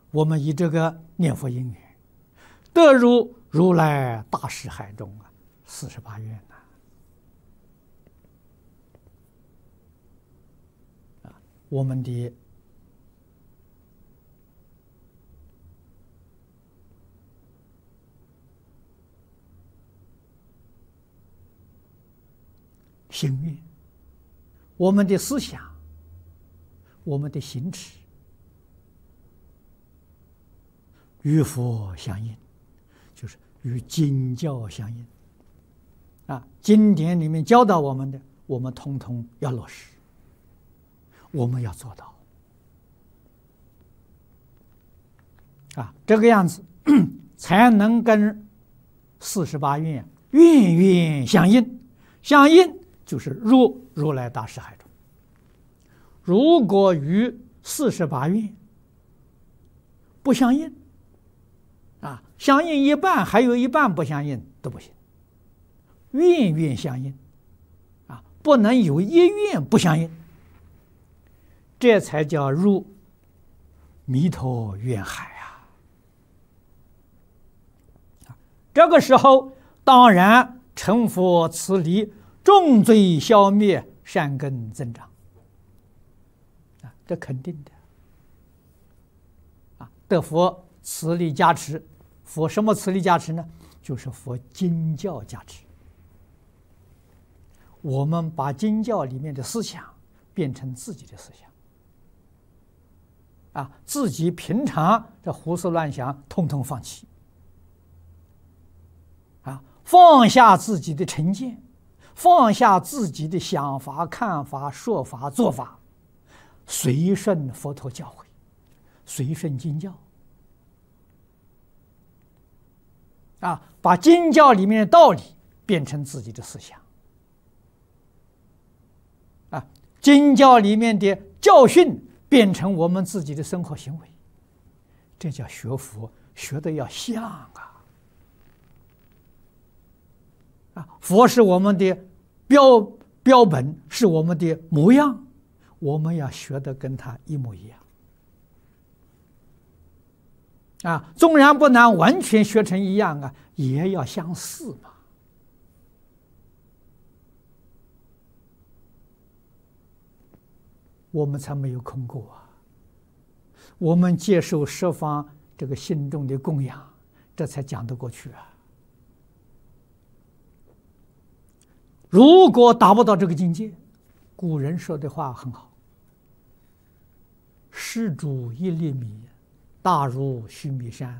我们以这个念佛因缘，得入如来大士海中48愿我们的心愿，我们的思想，我们的行持，与佛相应，就是与经教相应经典里面教导我们的，我们统统要落实，我们要做到这个样子才能跟48愿愿愿相应。相应就是入如来大士海中。如果与48愿不相应相应一半，还有一半不相应都不行。愿愿相应不能有一愿不相应，这才叫入弥陀愿海这个时候当然成佛慈力，重罪消灭，善根增长这肯定的得佛慈力加持。佛什么慈力加持呢？就是佛经教加持。我们把经教里面的思想变成自己的思想自己平常这胡思乱想统统放弃放下自己的成见，放下自己的想法、看法、说法、做法，随顺佛陀教诲，随顺经教把经教里面的道理变成自己的思想经教里面的教训变成我们自己的生活行为，这叫学佛，学的要像佛是我们的标本，是我们的模样，我们要学的跟他一模一样纵然不能完全学成一样也要相似嘛。我们才没有空过我们接受十方这个信众的供养，这才讲得过去如果达不到这个境界，古人说的话很好，施主一粒米，大如须弥山。